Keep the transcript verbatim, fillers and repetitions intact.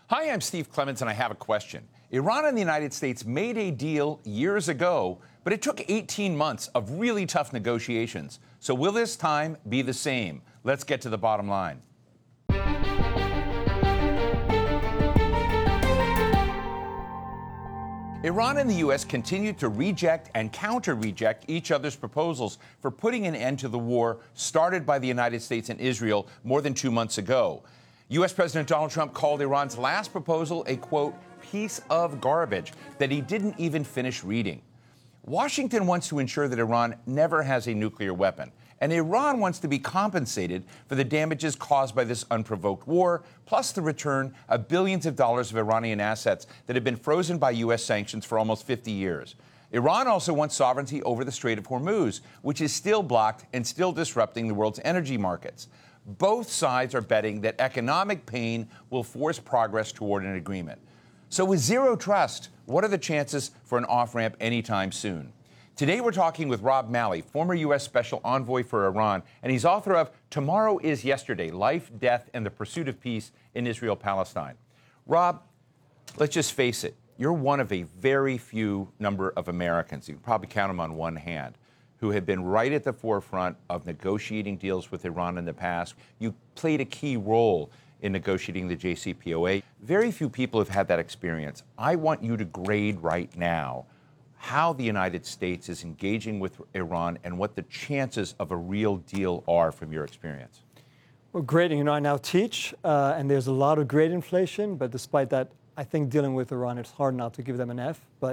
Hi, I'm Steve Clements, and I have a question. Iran and the United States made a deal years ago, but it took eighteen months of really tough negotiations. So will this time be the same? Let's get to the bottom line. Iran and the U S continued to reject and counter-reject each other's proposals for putting an end to the war started by the United States and Israel more than two months ago. U S. President Donald Trump called Iran's last proposal a, quote, piece of garbage that he didn't even finish reading. Washington wants to ensure that Iran never has a nuclear weapon, and Iran wants to be compensated for the damages caused by this unprovoked war, plus the return of billions of dollars of Iranian assets that have been frozen by U S sanctions for almost fifty years. Iran also wants sovereignty over the Strait of Hormuz, which is still blocked and still disrupting the world's energy markets. Both sides are betting that economic pain will force progress toward an agreement. So with zero trust, what are the chances for an off-ramp anytime soon? Today we're talking with Rob Malley, former U S. Special Envoy for Iran, and he's author of Tomorrow is Yesterday, Life, Death, and the Pursuit of Peace in Israel-Palestine. Rob, let's just face it, you're one of a very few number of Americans, you can probably count them on one hand, who have been right at the forefront of negotiating deals with Iran in the past. You played a key role in negotiating the J C P O A. Very few people have had that experience. I want you to grade right now how the United States is engaging with Iran and what the chances of a real deal are from your experience. Well, grading, you know, I now teach, uh, and there's a lot of grade inflation, but despite that, I think dealing with Iran, it's hard not to give them an F. But